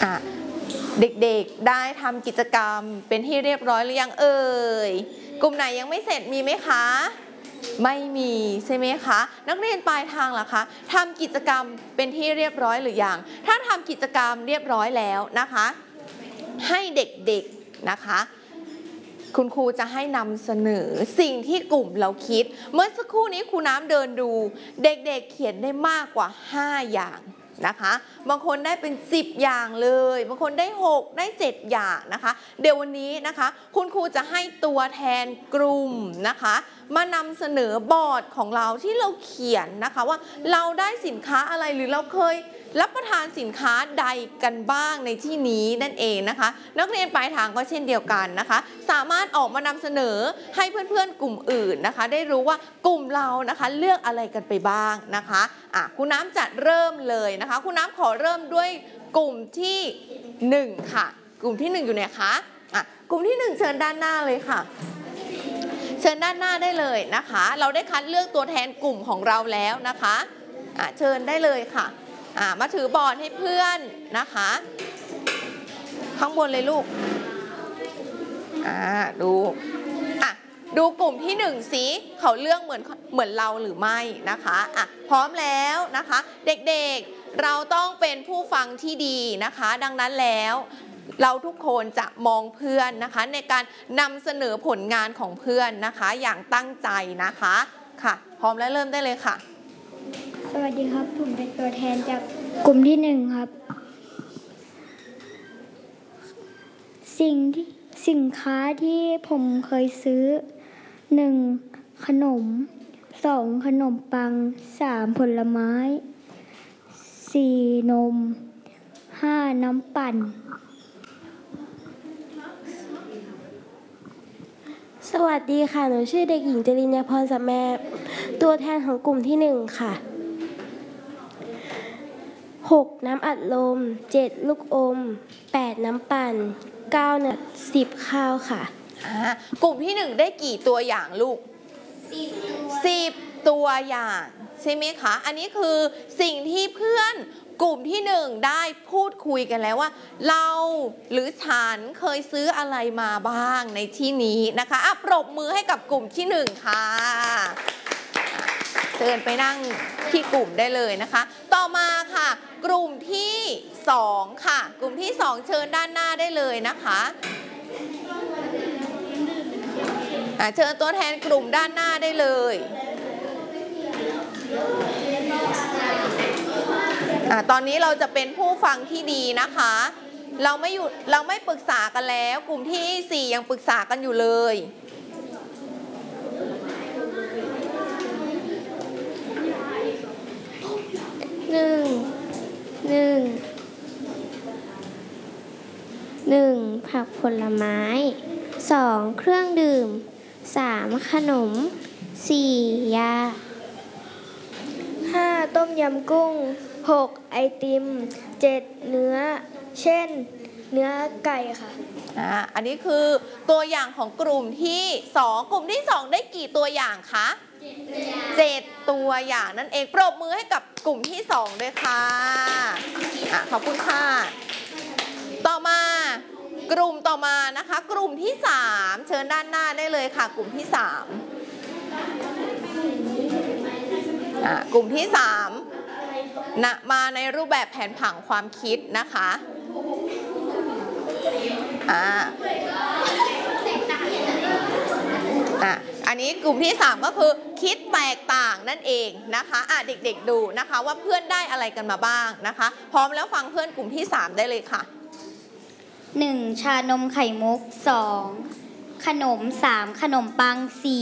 เด็กๆได้ทำกิจกรรมเป็นที่เรียบร้อยหรือยังเอ่ยกลุ่มไหนยังไม่เสร็จมีไหมคะไม่มีใช่ไหมคะนักเรียนปลายทางล่ะคะทำกิจกรรมเป็นที่เรียบร้อยหรือยังถ้าทำกิจกรรมเรียบร้อยแล้วนะคะให้เด็กๆนะคะคุณครูจะให้นำเสนอสิ่งที่กลุ่มเราคิดเมื่อสักครู่นี้ครูน้ำเดินดูเด็กๆเขียนได้มากกว่า5อย่างนะคะบางคนได้เป็น10อย่างเลยบางคนได้6ได้7อย่างนะคะเดี๋ยววันนี้นะคะคุณครูจะให้ตัวแทนกลุ่มนะคะมานำเสนอบอร์ดของเราที่เราเขียนนะคะว่าเราได้สินค้าอะไรหรือเราเคยรับประทานสินค้าใดกันบ้างในที่นี้นั่นเองนะคะนักเรียนปลายทางก็เช่นเดียวกันนะคะสามารถออกมานำเสนอให้เพื่อนๆกลุ่มอื่นนะคะได้รู้ว่ากลุ่มเรานะคะเลือกอะไรกันไปบ้างนะคะครูน้ำจะเริ่มเลยนะคะครูน้ำขอเริ่มด้วยกลุ่มที่1ค่ะกลุ่มที่1อยู่ไหนคะกลุ่มที่1เชิญด้านหน้าเลยค่ะเชิญด้านหน้าได้เลยนะคะเราได้คัดเลือกตัวแทนกลุ่มของเราแล้วนะคะเชิญได้เลยค่ะมาถือบอร์ดให้เพื่อนนะคะข้างบนเลยลูกดูกลุ่มที่1สิเขาเลือกเหมือนเราหรือไม่นะคะพร้อมแล้วนะคะเด็กๆเราต้องเป็นผู้ฟังที่ดีนะคะดังนั้นแล้วเราทุกคนจะมองเพื่อนนะคะในการนำเสนอผลงานของเพื่อนนะคะอย่างตั้งใจนะคะค่ะพร้อมแล้วเริ่มได้เลยค่ะสวัสดีครับผมเป็นตัวแทนจากกลุ่มที่1ครับสินค้าที่ผมเคยซื้อ1ขนม2ขนมปัง3ผลไม้4นม5น้ำปั่นสวัสดีค่ะหนูชื่อเด็กหญิงจริญญาพรสัมแมตัวแทนของกลุ่มที่1ค่ะ6น้ำอัดลม7ลูกอม8น้ำปั่น9เนี่ย10ข้าวค่ะกลุ่มที่1ได้กี่ตัวอย่างลูก10ตัวอย่างใช่ไหมคะอันนี้คือสิ่งที่เพื่อนกลุ่มที่1ได้พูดคุยกันแล้วว่าเราหรือฉันเคยซื้ออะไรมาบ้างในที่นี้นะคะปรบมือให้กับกลุ่มที่1ค่ะเชิญไปนั่งที่กลุ่มได้เลยนะคะต่อมาค่ะกลุ่มที่2ค่ะกลุ่มที่2เชิญด้านหน้าได้เลยนะคะเชิญตัวแทนกลุ่มด้านหน้าได้เลยตอนนี้เราจะเป็นผู้ฟังที่ดีนะคะเราไม่ปรึกษากันแล้วกลุ่มที่4ยังปรึกษากันอยู่เลย 1ผักผลไม้2เครื่องดื่ม3ขนม4ยา 5ต้มยำกุ้ง6ไอติม7เนื้อเช่นเนื้อไก่ค่ะอันนี้คือตัวอย่างของกลุ่มที่2กลุ่มที่2ได้กี่ตัวอย่างคะ7ตัวอย่างนั่นเองปรบมือให้กับกลุ่มที่2ด้วยค่ะขอบคุณค่ะต่อมากลุ่มต่อมานะคะกลุ่มที่3เชิญด้านหน้าได้เลยค่ะกลุ่มที่3กลุ่มที่3มาในรูปแบบแผนผังความคิดนะคะอันนี้กลุ่มที่3ก็คือคิดแตกต่างนั่นเองนะคะเด็กๆดูนะคะว่าเพื่อนได้อะไรกันมาบ้างนะคะพร้อมแล้วฟังเพื่อนกลุ่มที่3ได้เลยค่ะ 1ชานมไข่มุก2ขนม3ขนมปัง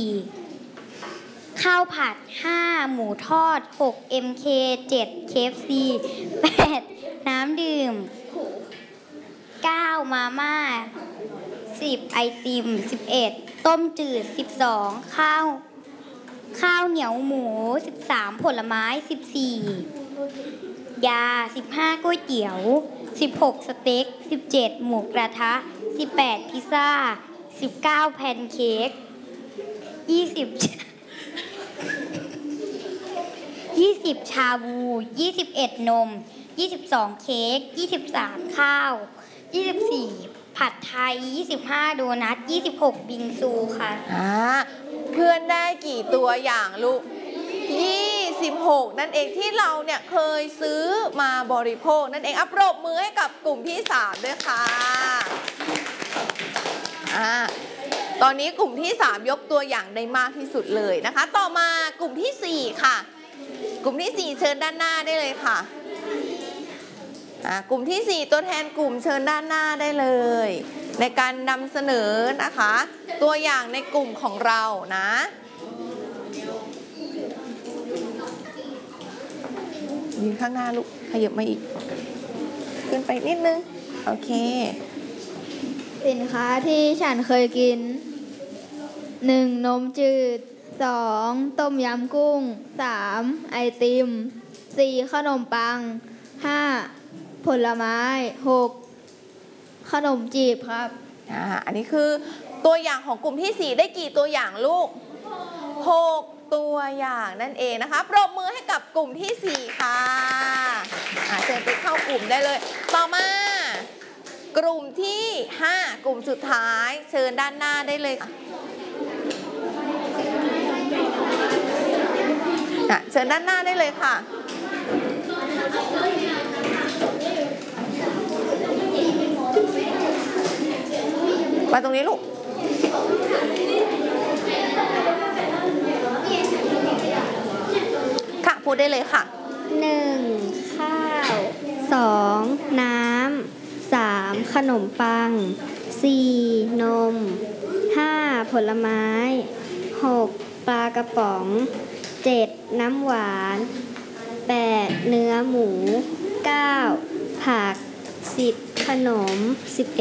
4ข้าวผัด5หมูทอด6 MK 7 KFC 8น้ำดื่ม9มาม่า10ไอติม11ต้มจืด12ข้าวเหนียวหมู13ผลไม้14ยา15ก๋วยเตี๋ยว16สเต็ก17หมูกระทะ18พิซซ่า19แพนเค้ก20ชาบู21นม 22 เค้ก 23 ข้าว 24 ผัดไทย 25 โดนัท 26 บิงซูค่ะเพื่อนได้กี่ตัวอย่างลูก 26 นั่นเองที่เราเนี่ยเคยซื้อมาบริโภคนั่นเองปรบมือให้กับกลุ่มที่ 3 ด้วยค่ะ ตอนนี้กลุ่มที่ 3 ยกตัวอย่างได้มากที่สุดเลยนะคะ ต่อมากลุ่มที่ 4 ค่ะ กลุ่มที่ 4 เชิญด้านหน้าได้เลยค่ะ กลุ่มที่ 4 ตัวแทนกลุ่มเชิญด้านหน้าได้เลย ในการนำเสนอนะคะ ตัวอย่างในกลุ่มของเรานะยืนข้างหน้าลูกขยับมาอีกขึ้นไปนิดนึงโอเคสินค้าที่ฉันเคยกิน 1. นมจืด 2. ต้มยำกุ้ง 3. ไอติม 4. ขนมปัง 5. ผลไม้ 6. ขนมจีบครับอันนี้คือตัวอย่างของกลุ่มที่ 4 ได้กี่ตัวอย่างลูก 6 ตัวอย่างนั่นเองนะคะปรบมือให้กับกลุ่มที่ 4 ค่ะเชิญไปเข้ากลุ่มได้เลยต่อมากลุ่มที่ 5 กลุ่มสุดท้ายเชิญด้านหน้าได้เลยค่ะเชิญด้านหน้าได้เลยค่ะมาตรงนี้ลูกค่ะพูดได้เลยค่ะ 1. ข้าว 2. น้ำ 3. ขนมปัง 4. นม 5. ผลไม้ 6. ปลากระป๋อง 7. น้ำหวาน 8. เนื้อหมู 9. ผัก 10. ขนม 11